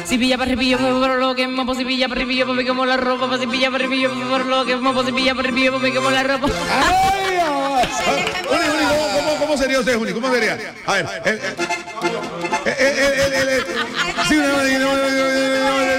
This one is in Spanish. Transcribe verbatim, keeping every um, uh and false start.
si pilla para ripillo, por lo que mopo, si pilla para ripillo, me como la ropa, si pilla para ripillo, por lo que mopo, si pilla para ripillo, me como la ropa. ¡Ay, Juni, Juni, ¿cómo, cómo, ¿cómo sería usted, Juni? ¿Cómo sería? A ver, el, el, el, el, el, el, el, sí, una-